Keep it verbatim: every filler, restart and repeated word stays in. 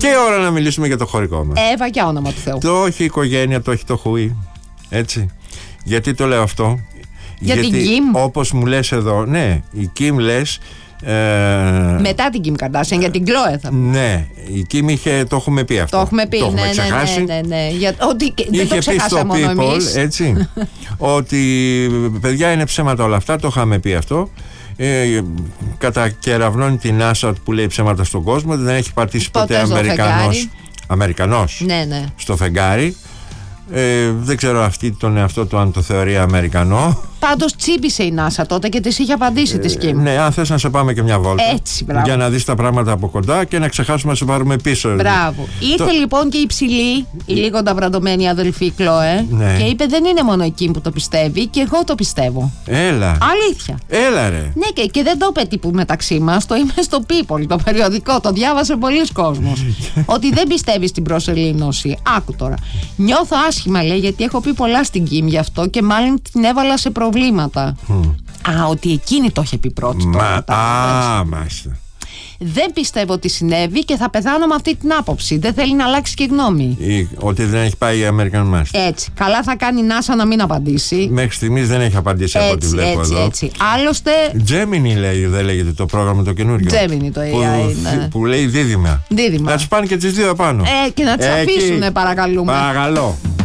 Και ώρα να μιλήσουμε για το χωρικό μας. Εύα, για όνομα του Θεού. Το όχι η οικογένεια, το όχι το χουί. Έτσι. Γιατί το λέω αυτό? Για Γιατί, την Κιμ. όπως μου λες εδώ, ναι, η Κιμ λες. Ε, Μετά την Κιμ Καντάσιαν, για την Κλόε θα πούμε. Ναι, η Κιμ είχε, το έχουμε πει αυτό. Το έχουμε πει, το έχουμε ναι, ξεχάσει. ναι, ναι, ναι. Για, ότι, Είχε δεν το ξεχάσαμε πει στο μόνο People, εμείς. έτσι, ότι παιδιά είναι ψέματα όλα αυτά, το είχαμε πει αυτό. Ε, κατακεραυνώνει την NASA που λέει ψέματα στον κόσμο, δεν έχει πατήσει ποτέ, ποτέ Αμερικανός, Αμερικανός ναι, ναι. στο φεγγάρι. Ε, δεν ξέρω αυτή τον εαυτό του αν το θεωρεί Αμερικανό. Πάντως τσίπησε η NASA τότε και της είχε απαντήσει ε, τη Κιμ. Ναι, αν θες να σε πάμε και μια βόλτα. Έτσι, μπράβο. Για να δεις τα πράγματα από κοντά και να ξεχάσουμε να σε πάρουμε πίσω. Μπράβο. Ήρθε το... λοιπόν και η ψηλή, η λίγο ταβραντωμένη αδελφή Κλόε, ναι. και είπε: δεν είναι μόνο η Κιμ που το πιστεύει, και εγώ το πιστεύω. Έλα. Αλήθεια. Έλα, ρε. Ναι, και, και δεν το είπε τύπου μεταξύ μας, το είμαι στο People, το περιοδικό, το διάβασε πολλοί κόσμος. Ότι δεν πιστεύει στην προσελήνωση. Άκου τώρα. Νιώθω άσχημα, λέει, γιατί έχω πει πολλά στην Κιμ γι' αυτό και μάλλον την έβαλα σε προβλήματα. Mm. Α, ότι εκείνη το είχε πει πρώτη. Μα, τώρα, α, μάλιστα. Δεν πιστεύω ότι συνέβη και θα πεθάνω με αυτή την άποψη. Δεν θέλει να αλλάξει και γνώμη. Ή, ότι δεν έχει πάει η American Master. Έτσι. Καλά θα κάνει η NASA να μην απαντήσει. Μέχρι στιγμής δεν έχει απαντήσει, έτσι, από ό,τι βλέπω έτσι, εδώ. Έτσι. Άλλωστε. Gemini λέει, δεν λέγεται το πρόγραμμα το καινούριο. Gemini το έι άι. Που, ναι. που λέει δίδυμα. Δίδυμα. Να τις πάνε και τις δύο απάνω. Ε, και να τις ε, αφήσουν, παρακαλούμε. Παρακαλώ.